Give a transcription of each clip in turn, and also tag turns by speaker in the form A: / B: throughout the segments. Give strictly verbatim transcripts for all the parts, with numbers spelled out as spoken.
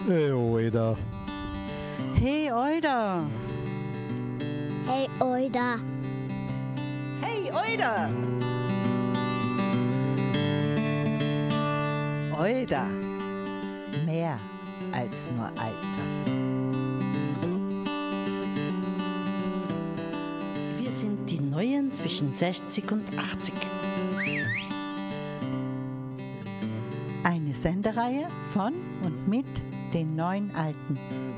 A: Hey, Oida.
B: Hey, Oida.
C: Hey, Oida.
D: Hey, Oida.
E: Oida. Mehr als nur Alter.
B: Wir sind die Neuen zwischen sechzig und achtzig. Eine Sendereihe von und mit den neuen Alten.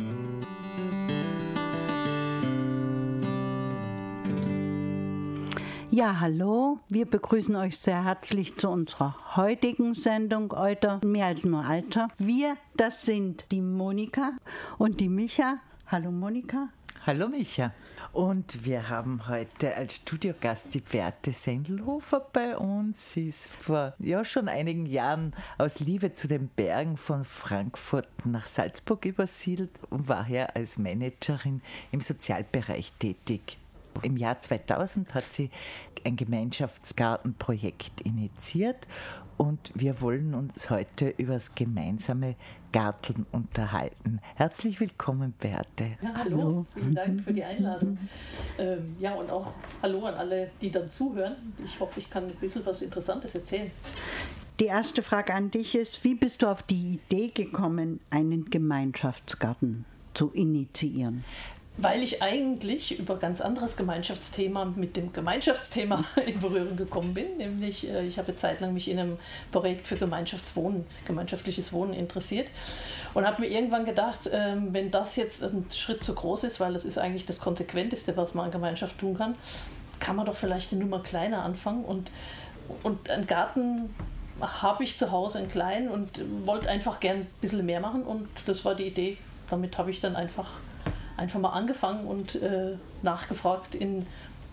B: Ja, hallo, wir begrüßen euch sehr herzlich zu unserer heutigen Sendung Oida, mehr als nur Alter. Wir, das sind die Monika und die Micha. Hallo Monika.
E: Hallo Micha. Und wir haben heute als Studiogast die Beate Sendelhofer bei uns. Sie ist vor ja, schon einigen Jahren aus Liebe zu den Bergen von Frankfurt nach Salzburg übersiedelt und war hier als Managerin im Sozialbereich tätig. Im Jahr zweitausend hat sie ein Gemeinschaftsgartenprojekt initiiert und wir wollen uns heute über das gemeinsame Garteln unterhalten. Herzlich willkommen, Beate.
F: Ja, hallo. hallo, vielen Dank für die Einladung. Ähm, ja, und auch hallo an alle, die dann zuhören. Ich hoffe, ich kann ein bisschen was Interessantes erzählen.
B: Die erste Frage an dich ist, wie bist du auf die Idee gekommen, einen Gemeinschaftsgarten zu initiieren?
F: Weil ich eigentlich über ein ganz anderes Gemeinschaftsthema mit dem Gemeinschaftsthema in Berührung gekommen bin. Nämlich, ich habe eine Zeit lang mich in einem Projekt für Gemeinschaftswohnen, gemeinschaftliches Wohnen interessiert und habe mir irgendwann gedacht, wenn das jetzt ein Schritt zu groß ist, weil das ist eigentlich das Konsequenteste, was man an Gemeinschaft tun kann, kann man doch vielleicht eine Nummer kleiner anfangen. Und, und einen Garten habe ich zu Hause, einen kleinen, und wollte einfach gern ein bisschen mehr machen. Und das war die Idee. Damit habe ich dann einfach... einfach mal angefangen und äh, nachgefragt in,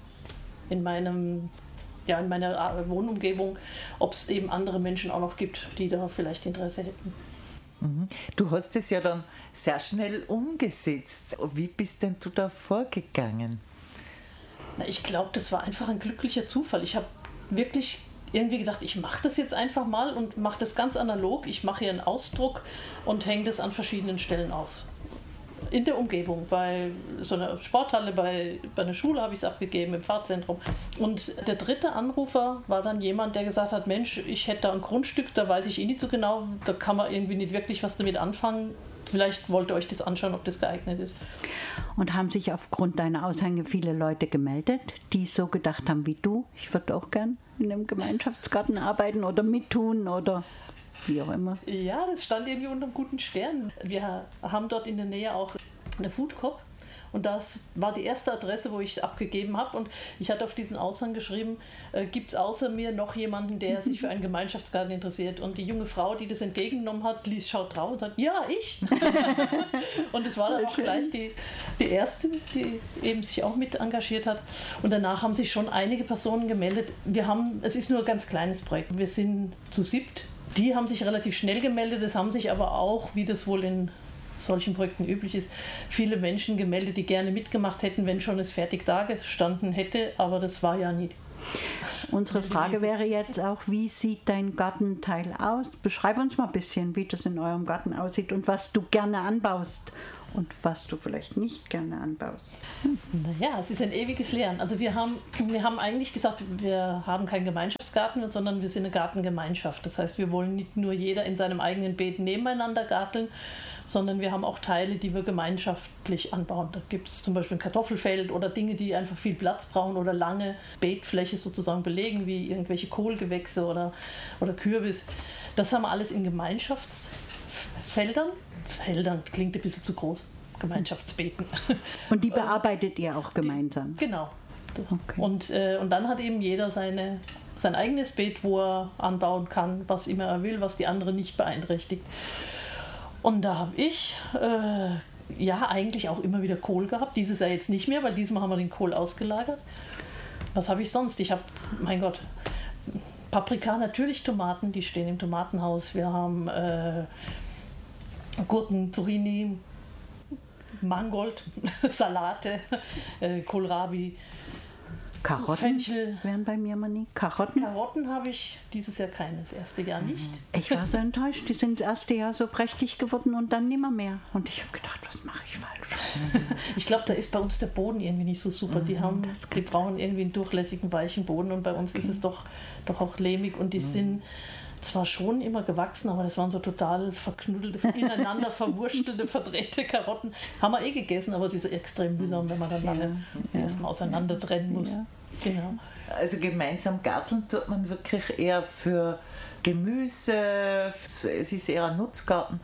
F: in, meinem, ja, in meiner Wohnumgebung, ob es eben andere Menschen auch noch gibt, die da vielleicht Interesse hätten.
E: Du hast es ja dann sehr schnell umgesetzt. Wie bist denn du da vorgegangen?
F: Na, ich glaube, das war einfach ein glücklicher Zufall. Ich habe wirklich irgendwie gedacht, ich mache das jetzt einfach mal und mache das ganz analog. Ich mache hier einen Ausdruck und hänge das an verschiedenen Stellen auf. In der Umgebung, bei so einer Sporthalle, bei, bei einer Schule habe ich es abgegeben, im Pfarrzentrum. Und der dritte Anrufer war dann jemand, der gesagt hat, Mensch, ich hätte da ein Grundstück, da weiß ich eh nicht so genau, da kann man irgendwie nicht wirklich was damit anfangen. Vielleicht wollt ihr euch das anschauen, ob das geeignet ist.
B: Und haben sich aufgrund deiner Aushänge viele Leute gemeldet, die so gedacht haben wie du, ich würde auch gern in einem Gemeinschaftsgarten arbeiten oder mittun oder... wie auch immer.
F: Ja, das stand irgendwie unter einem guten Stern. Wir haben dort in der Nähe auch eine Food Coop und das war die erste Adresse, wo ich es abgegeben habe, und ich hatte auf diesen Aushang geschrieben, äh, gibt es außer mir noch jemanden, der sich für einen Gemeinschaftsgarten interessiert? Und die junge Frau, die das entgegengenommen hat, ließ, schaut drauf und sagt, ja, ich. Und es war dann auch gleich die, die erste, die eben sich auch mit engagiert hat. Und danach haben sich schon einige Personen gemeldet. Wir haben, es ist nur ein ganz kleines Projekt. Wir sind zu siebt. Die haben sich relativ schnell gemeldet, es haben sich aber auch, wie das wohl in solchen Projekten üblich ist, viele Menschen gemeldet, die gerne mitgemacht hätten, wenn schon es fertig dagestanden hätte, aber das war ja nie.
B: Unsere Frage wäre jetzt auch, wie sieht dein Gartenteil aus? Beschreib uns mal ein bisschen, wie das in eurem Garten aussieht und was du gerne anbaust und was du vielleicht nicht gerne anbaust.
F: Naja, es ist ein ewiges Lernen. Also wir haben, wir haben eigentlich gesagt, wir haben keinen Gemeinschaftsgarten, sondern wir sind eine Gartengemeinschaft. Das heißt, wir wollen nicht nur jeder in seinem eigenen Beet nebeneinander garteln, sondern wir haben auch Teile, die wir gemeinschaftlich anbauen. Da gibt es zum Beispiel ein Kartoffelfeld oder Dinge, die einfach viel Platz brauchen oder lange Beetfläche sozusagen belegen, wie irgendwelche Kohlgewächse oder, oder Kürbis. Das haben wir alles in Gemeinschaftsfeldern. Feldern klingt ein bisschen zu groß. Gemeinschaftsbeeten.
B: Und die bearbeitet ihr auch gemeinsam?
F: Die, genau.
B: Okay.
F: Und, äh, und dann hat eben jeder seine, sein eigenes Beet, wo er anbauen kann, was immer er will, was die anderen nicht beeinträchtigt. Und da habe ich äh, ja eigentlich auch immer wieder Kohl gehabt. Dieses Jahr jetzt nicht mehr, weil diesmal haben wir den Kohl ausgelagert. Was habe ich sonst? Ich habe, mein Gott, Paprika, natürlich Tomaten, die stehen im Tomatenhaus. Wir haben äh, Gurken, Zucchini, Mangold, Salate, äh, Kohlrabi.
B: Karotten
F: Fenchel.
B: wären bei mir mal nie. Karotten?
F: Karotten habe ich dieses Jahr keine, das erste Jahr nicht.
B: Ich war so enttäuscht. Die sind das erste Jahr so prächtig geworden und dann nimmer mehr. Und ich habe gedacht, was mache ich falsch?
F: Ich glaube, da ist bei uns der Boden irgendwie nicht so super. Die, haben, die brauchen irgendwie einen durchlässigen, weichen Boden und bei uns ist es doch, doch auch lehmig und die sind zwar schon immer gewachsen, aber das waren so total verknuddelte, ineinander verwurstelte, verdrehte Karotten. Haben wir eh gegessen, aber es ist so extrem mühsam, wenn man dann lange ja, ja. erstmal auseinander trennen muss. Ja. Genau.
E: Also gemeinsam garteln tut man wirklich eher für Gemüse, es ist eher ein Nutzgarten,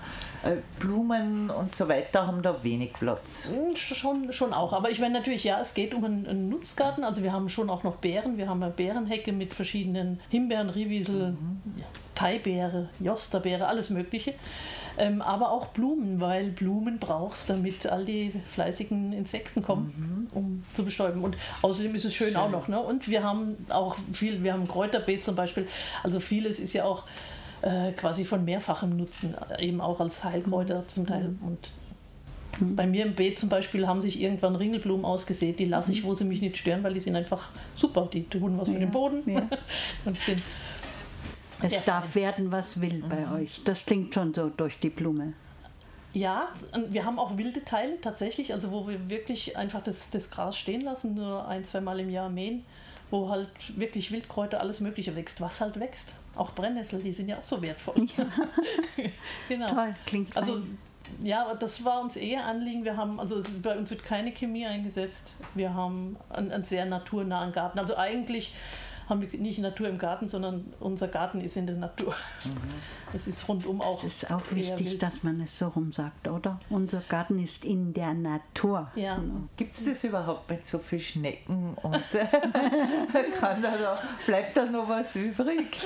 E: Blumen und so weiter haben da wenig Platz.
F: Schon, schon auch, aber ich meine natürlich, ja, es geht um einen, einen Nutzgarten, also wir haben schon auch noch Beeren, wir haben eine Beerenhecke mit verschiedenen Himbeeren, Riehwiesel, mhm. Thaibeere, Josterbeere, alles mögliche. Ähm, aber auch Blumen, weil Blumen brauchst, damit all die fleißigen Insekten kommen, mhm. um zu bestäuben. Und außerdem ist es schön, schön. auch noch. Ne? Und wir haben auch viel, wir haben Kräuterbeet zum Beispiel. Also vieles ist ja auch äh, quasi von mehrfachem Nutzen, eben auch als Heilkräuter zum Teil. Mhm. Und mhm. bei mir im Beet zum Beispiel haben sich irgendwann Ringelblumen ausgesät. Die lasse ich, wo sie mich nicht stören, weil die sind einfach super. Die tun was ja. für den Boden
B: Ja.
F: und sind
B: Es Sehr darf fein. werden, was will bei mhm. euch. Das klingt schon so durch die Blume.
F: Ja, wir haben auch wilde Teile tatsächlich, also wo wir wirklich einfach das, das Gras stehen lassen, nur ein, zwei Mal im Jahr mähen, wo halt wirklich Wildkräuter, alles Mögliche wächst, was halt wächst. Auch Brennnessel, die sind ja auch so wertvoll. Ja. Genau. Toll, klingt also fein. Ja, das war uns eher Anliegen. Wir haben, also bei uns wird keine Chemie eingesetzt. Wir haben einen, einen sehr naturnahen Garten. Also eigentlich haben wir nicht Natur im Garten, sondern unser Garten ist in der Natur. Mhm. Das ist rundum auch.
B: Es ist auch wichtig, dass man es so rum sagt, oder? Unser Garten ist in der Natur.
F: Ja.
E: Genau. Gibt es das überhaupt mit so vielen Schnecken und kann da noch, bleibt da noch was übrig?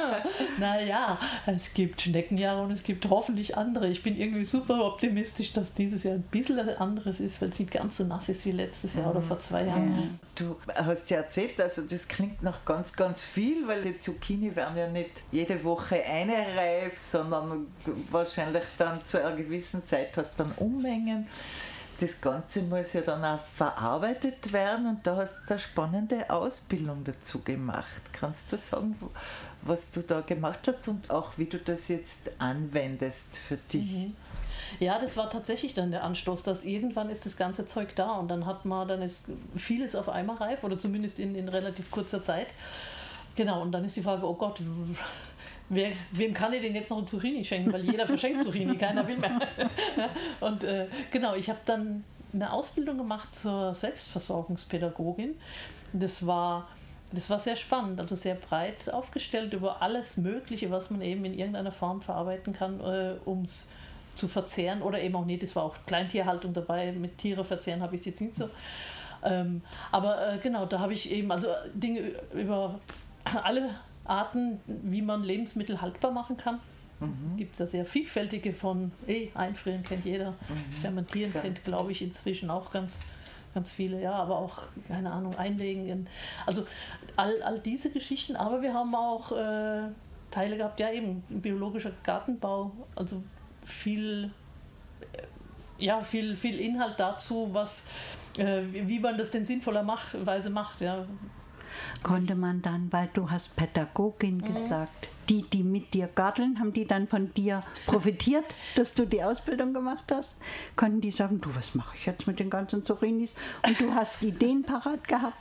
F: Naja, es gibt Schneckenjahre und es gibt hoffentlich andere. Ich bin irgendwie super optimistisch, dass dieses Jahr ein bisschen anderes ist, weil es nicht ganz so nass ist wie letztes Jahr mhm. oder vor zwei Jahren.
E: Ja. Du hast ja erzählt, also das klingt nach ganz, ganz viel, weil die Zucchini werden ja nicht jede Woche eine reif, sondern wahrscheinlich dann zu einer gewissen Zeit hast du dann Unmengen. Das Ganze muss ja dann auch verarbeitet werden und da hast du eine spannende Ausbildung dazu gemacht. Kannst du sagen, was du da gemacht hast und auch wie du das jetzt anwendest für dich?
F: Mhm. Ja, das war tatsächlich dann der Anstoß, dass irgendwann ist das ganze Zeug da und dann hat man, dann ist vieles auf einmal reif oder zumindest in, in relativ kurzer Zeit. Genau, und dann ist die Frage, oh Gott, wer, wem kann ich denn jetzt noch ein Zucchini schenken? Weil jeder verschenkt Zucchini, keiner will mehr. Und äh, genau, ich habe dann eine Ausbildung gemacht zur Selbstversorgungspädagogin. Das war... Das war sehr spannend, also sehr breit aufgestellt über alles Mögliche, was man eben in irgendeiner Form verarbeiten kann, äh, um es zu verzehren oder eben auch nicht. Es war auch Kleintierhaltung dabei, mit Tiere verzehren habe ich es jetzt nicht so. Ähm, aber äh, genau, da habe ich eben also Dinge über alle Arten, wie man Lebensmittel haltbar machen kann. Mhm. Gibt es ja sehr vielfältige von, eh, einfrieren kennt jeder, mhm. fermentieren ja. kennt, glaube ich, inzwischen auch ganz Ganz viele, ja, aber auch, keine Ahnung, einlegen. In, also all, all diese Geschichten, aber wir haben auch äh, Teile gehabt, ja eben, biologischer Gartenbau, also viel, äh, ja, viel, viel Inhalt dazu, was, äh, wie man das denn sinnvollerweise macht, ja.
B: Konnte man dann, weil du hast Pädagogin mhm. gesagt, die, die mit dir garteln, haben die dann von dir profitiert, dass du die Ausbildung gemacht hast? Konnten die sagen, du, was mache ich jetzt mit den ganzen Zucchinis? Und du hast Ideen parat gehabt?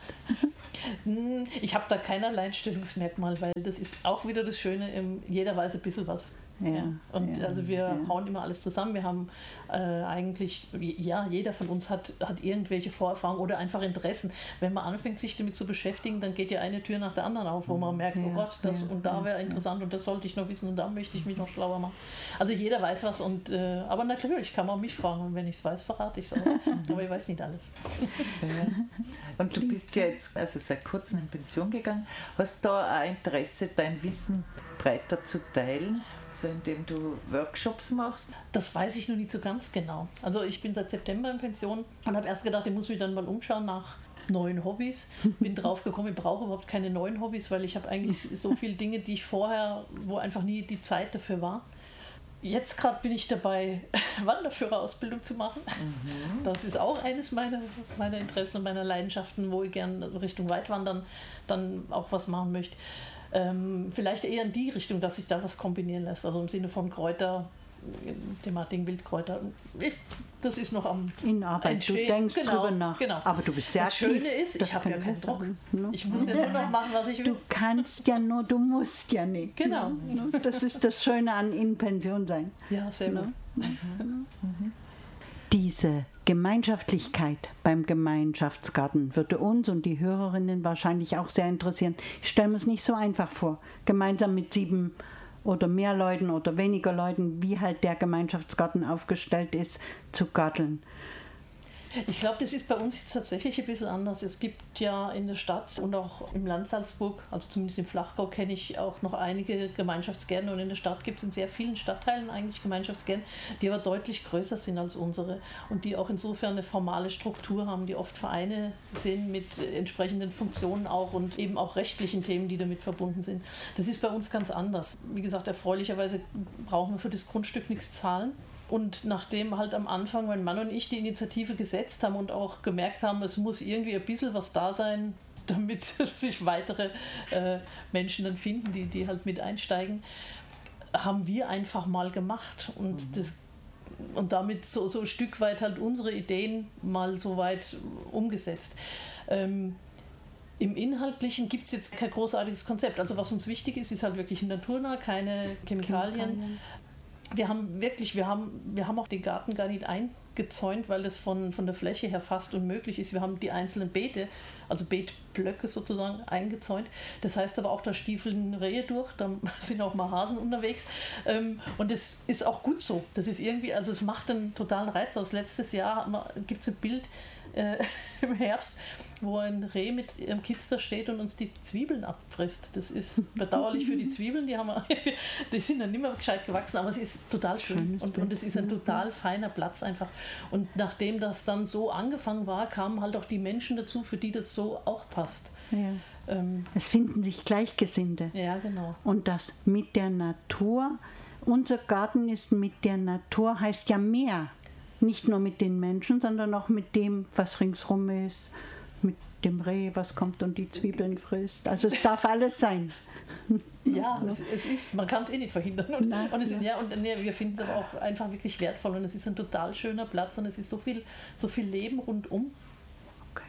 F: Ich habe da kein Alleinstellungsmerkmal, weil das ist auch wieder das Schöne, jeder weiß ein bisschen was. Ja, ja. Und ja, also wir ja. hauen immer alles zusammen. Wir haben äh, eigentlich, ja, jeder von uns hat, hat irgendwelche Vorerfahrungen oder einfach Interessen. Wenn man anfängt, sich damit zu beschäftigen, dann geht ja eine Tür nach der anderen auf, wo man merkt, ja, oh Gott, das ja, und da wäre ja, interessant ja. und das sollte ich noch wissen und da möchte ich mich noch schlauer machen. Also jeder weiß was und äh, aber natürlich kann man mich fragen und wenn ich es weiß, verrate ich es auch. Aber ich weiß nicht alles.
E: Ja. Und du bist ja jetzt also seit kurzem in Pension gegangen. Hast du da ein Interesse, dein Wissen breiter zu teilen? So indem du Workshops machst?
F: Das weiß ich noch nicht so ganz genau. Also ich bin seit September in Pension und habe erst gedacht, ich muss mich dann mal umschauen nach neuen Hobbys. Bin drauf gekommen, ich brauche überhaupt keine neuen Hobbys, weil ich habe eigentlich so viele Dinge, die ich vorher, wo einfach nie die Zeit dafür war. Jetzt gerade bin ich dabei, Wanderführerausbildung zu machen. Mhm. Das ist auch eines meiner, meiner Interessen und meiner Leidenschaften, wo ich gerne also Richtung Weitwandern dann auch was machen möchte. Ähm, vielleicht eher in die Richtung, dass sich da was kombinieren lässt. Also im Sinne von Kräuter, Thematik Wildkräuter. Ich, das ist noch am
B: in Arbeit.
F: Entstehen.
B: Du denkst
F: genau,
B: drüber nach.
F: Genau.
B: Aber du bist sehr
F: Das
B: aktiv.
F: Schöne ist, ich habe ja keinen Druck.
B: Sagen, ne?
F: Ich muss ja nur noch machen, was ich will.
B: Du kannst ja nur, du musst ja nicht.
F: Genau.
B: Ne? Das ist das Schöne an in Pension sein.
F: Ja, sehr gut.
B: Ne? Mhm. Mhm. Diese Gemeinschaftlichkeit beim Gemeinschaftsgarten würde uns und die Hörerinnen wahrscheinlich auch sehr interessieren. Ich stelle mir es nicht so einfach vor, gemeinsam mit sieben oder mehr Leuten oder weniger Leuten, wie halt der Gemeinschaftsgarten aufgestellt ist, zu garteln.
F: Ich glaube, das ist bei uns jetzt tatsächlich ein bisschen anders. Es gibt ja in der Stadt und auch im Land Salzburg, also zumindest im Flachgau, kenne ich auch noch einige Gemeinschaftsgärten und in der Stadt gibt es in sehr vielen Stadtteilen eigentlich Gemeinschaftsgärten, die aber deutlich größer sind als unsere und die auch insofern eine formale Struktur haben, die oft Vereine sind mit entsprechenden Funktionen auch und eben auch rechtlichen Themen, die damit verbunden sind. Das ist bei uns ganz anders. Wie gesagt, erfreulicherweise brauchen wir für das Grundstück nichts zahlen. Und nachdem halt am Anfang mein Mann und ich die Initiative gesetzt haben und auch gemerkt haben, es muss irgendwie ein bisschen was da sein, damit sich weitere äh, Menschen dann finden, die, die halt mit einsteigen, haben wir einfach mal gemacht. Und, mhm. das, und damit so, so ein Stück weit halt unsere Ideen mal so weit umgesetzt. Ähm, Im Inhaltlichen gibt es jetzt kein großartiges Konzept. Also was uns wichtig ist, ist halt wirklich naturnah, keine Chemikalien. Chemikalien. Wir haben wirklich, wir haben, wir haben auch den Garten gar nicht eingezäunt, weil das von, von der Fläche her fast unmöglich ist. Wir haben die einzelnen Beete, also Beetblöcke sozusagen eingezäunt. Das heißt aber auch, da stiefeln Rehe durch, da sind auch mal Hasen unterwegs. Und das ist auch gut so. Das ist irgendwie, also es macht einen totalen Reiz aus. Letztes Jahr gibt es ein Bild äh, im Herbst, wo ein Reh mit ihrem Kitz da steht und uns die Zwiebeln abfrisst. Das ist bedauerlich für die Zwiebeln, die, haben wir, die sind dann nicht mehr gescheit gewachsen, aber es ist total schön und, und es ist ein total feiner Platz einfach. Und nachdem das dann so angefangen war, kamen halt auch die Menschen dazu, für die das so auch passt.
B: Ja. Ähm, es finden sich Gleichgesinnte.
F: Ja, genau.
B: Und das mit der Natur, unser Garten ist mit der Natur, heißt ja mehr. Nicht nur mit den Menschen, sondern auch mit dem, was ringsrum ist, mit dem Reh, was kommt und die Zwiebeln frisst. Also es darf alles sein.
F: Ja, es, es ist, man kann es eh nicht verhindern. Und, Nein, und, es, ja. Ja, und ja, wir finden es aber auch einfach wirklich wertvoll und es ist ein total schöner Platz und es ist so viel, so viel Leben rundum. Okay.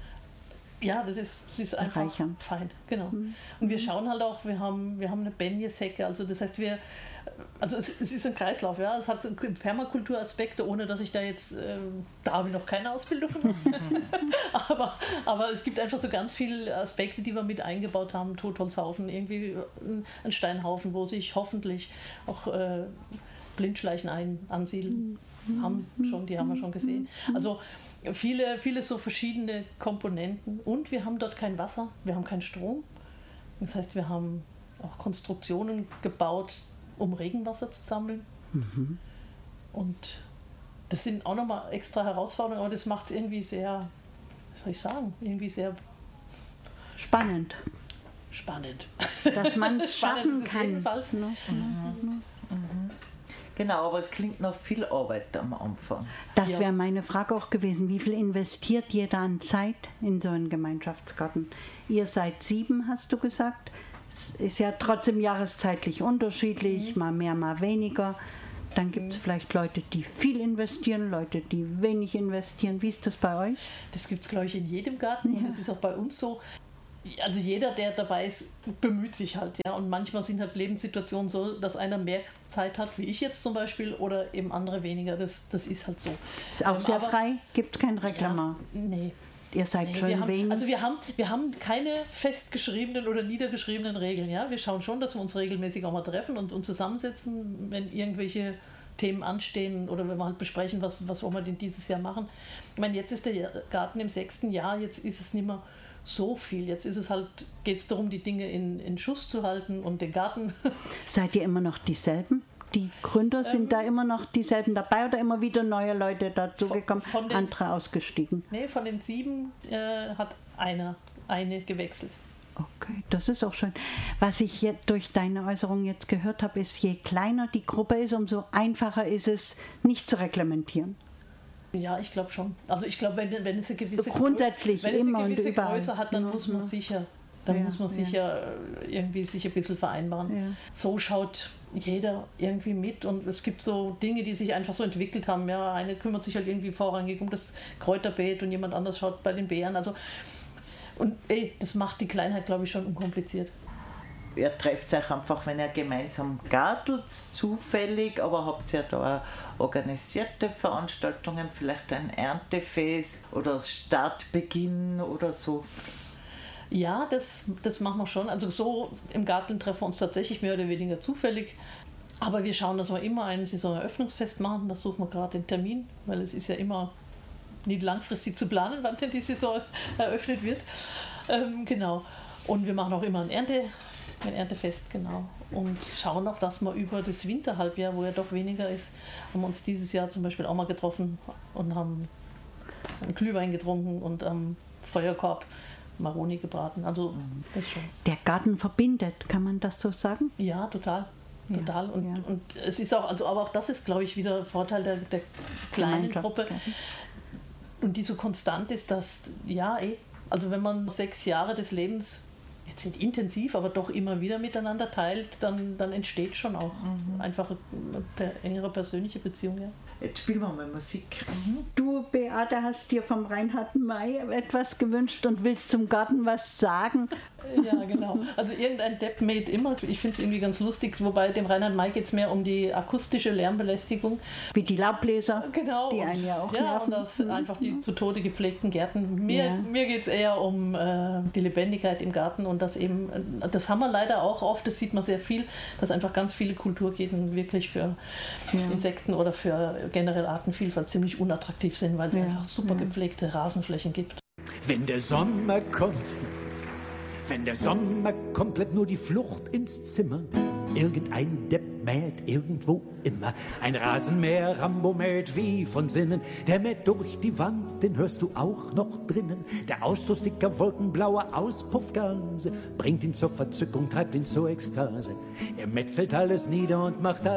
F: Ja, das ist, das ist einfach
B: Erreichern.
F: Fein. Genau. Mhm. Und wir schauen halt auch, wir haben, wir haben eine Benjeshecke, also das heißt, wir Also es, es ist ein Kreislauf, ja. Es hat Permakulturaspekte, ohne dass ich da jetzt, äh, da habe ich noch keine Ausbildung gemacht. aber, aber es gibt einfach so ganz viele Aspekte, die wir mit eingebaut haben. Totholzhaufen, irgendwie ein Steinhaufen, wo sich hoffentlich auch äh, Blindschleichen ein, ansiedeln. Haben schon, die haben wir schon gesehen. Also viele, viele so verschiedene Komponenten. Und wir haben dort kein Wasser, wir haben keinen Strom. Das heißt, wir haben auch Konstruktionen gebaut, um Regenwasser zu sammeln. Mhm. Und das sind auch nochmal extra Herausforderungen, aber das macht es irgendwie sehr, was soll ich sagen, irgendwie sehr
B: spannend.
F: Spannend.
B: Dass man es schaffen kann.
F: Jedenfalls.
B: Mhm. Mhm.
E: Mhm. Genau, aber es klingt noch viel Arbeit am Anfang.
B: Das
F: ja.
B: wäre meine Frage auch gewesen. Wie viel investiert jeder an Zeit in so einen Gemeinschaftsgarten? Ihr seid sieben, hast du gesagt. Es ist ja trotzdem jahreszeitlich unterschiedlich, mhm. mal mehr, mal weniger. Dann gibt es vielleicht Leute, die viel investieren, Leute, die wenig investieren. Wie ist das bei euch?
F: Das gibt es, glaube ich, in jedem Garten
B: ja.
F: und das ist auch bei uns so. Also jeder, der dabei ist, bemüht sich halt. Ja? Und manchmal sind halt Lebenssituationen so, dass einer mehr Zeit hat, wie ich jetzt zum Beispiel, oder eben andere weniger. Das, das ist halt so.
B: Ist auch
F: ähm,
B: sehr
F: aber,
B: frei? Gibt es kein Reglement?
F: Ja, nee.
B: Ihr seid
F: nee,
B: schon
F: wir haben,
B: wenig.
F: Also wir haben, wir haben keine festgeschriebenen oder niedergeschriebenen Regeln. Ja? Wir schauen schon, dass wir uns regelmäßig auch mal treffen und, und zusammensetzen, wenn irgendwelche Themen anstehen oder wenn wir halt besprechen, was, was wollen wir denn dieses Jahr machen. Ich meine, jetzt ist der Garten im sechsten Jahr, jetzt ist es nicht mehr so viel. Jetzt ist es halt, geht es darum, die Dinge in, in Schuss zu halten und den Garten. Seid
B: ihr immer noch dieselben? Die Gründer sind ähm, da immer noch dieselben dabei oder immer wieder neue Leute dazugekommen, andere ausgestiegen?
F: Nee, von den sieben äh, hat einer, eine gewechselt.
B: Okay, das ist auch schön. Was ich jetzt durch deine Äußerung jetzt gehört habe, ist, je kleiner die Gruppe ist, umso einfacher ist es, nicht zu reglementieren.
F: Ja, ich glaube schon. Also ich glaube, wenn, wenn es eine gewisse,
B: Grundsätzlich
F: Größe, wenn es
B: immer
F: eine gewisse
B: und überall.
F: Größe hat, dann
B: Ja,
F: muss man
B: ja.
F: sicher, dann
B: Ja,
F: muss man
B: ja.
F: sicher irgendwie sich ein bisschen vereinbaren.
B: Ja.
F: So schaut jeder irgendwie mit und es gibt so Dinge, die sich einfach so entwickelt haben. Ja, eine kümmert sich halt irgendwie vorrangig um das Kräuterbeet und jemand anders schaut bei den Beeren. Also und ey, das macht die Kleinheit, glaube ich, schon unkompliziert.
E: Ihr trefft euch einfach, wenn ihr gemeinsam gartelt, zufällig, aber habt ihr da organisierte Veranstaltungen, vielleicht ein Erntefest oder Startbeginn oder so?
F: Ja, das, das machen wir schon. Also so im Garten treffen wir uns tatsächlich mehr oder weniger zufällig. Aber wir schauen, dass wir immer ein Saisoneröffnungsfest machen. Da suchen wir gerade den Termin, weil es ist ja immer nicht langfristig zu planen, wann denn die Saison eröffnet wird. Ähm, genau. Und wir machen auch immer ein, Ernte, ein Erntefest, genau. Und schauen auch, dass wir über das Winterhalbjahr, wo ja doch weniger ist, haben wir uns dieses Jahr zum Beispiel auch mal getroffen und haben einen Glühwein getrunken und am Feuerkorb Maroni gebraten. Also das schon.
B: Der Garten verbindet, kann man das so sagen?
F: Ja, total. Total. Und,
B: ja.
F: und es ist auch, also aber auch das ist, glaube ich, wieder Vorteil der, der kleinen Gruppe. Und die so konstant ist, dass, ja, eh, also wenn man sechs Jahre des Lebens jetzt nicht intensiv, aber doch immer wieder miteinander teilt, dann, dann entsteht schon auch mhm. einfach eine engere persönliche Beziehung. Ja.
E: Jetzt spielen wir mal Musik.
B: Mhm. Du, Beate, hast dir vom Reinhard May etwas gewünscht und willst zum Garten was sagen?
F: Ja, genau. Also irgendein Depp made immer. Ich finde es irgendwie ganz lustig, wobei dem Reinhard May geht es mehr um die akustische Lärmbelästigung.
B: Wie die Laubbläser,
F: genau,
B: die
F: und,
B: einen ja auch
F: ja,
B: nerven.
F: Und das sind einfach die zu Tode gepflegten Gärten. Mir,
B: Ja.
F: mir geht es eher um äh, die Lebendigkeit im Garten und das eben, das haben wir leider auch oft, das sieht man sehr viel, dass einfach ganz viele Kulturgärten wirklich für
B: Ja.
F: Insekten oder für generell Artenvielfalt ziemlich unattraktiv sind, weil es
B: Ja.
F: einfach super gepflegte Rasenflächen gibt.
A: Wenn der Sommer kommt, wenn der Sommer kommt, bleibt nur die Flucht ins Zimmer. Irgendein Depp mäht irgendwo immer. Ein Rasenmäher, Rambo mäht wie von Sinnen. Der mäht durch die Wand, den hörst du auch noch drinnen. Der Ausstoß dicker wolkenblauer Auspuffgase bringt ihn zur Verzückung, treibt ihn zur Ekstase. Er metzelt alles nieder und macht alles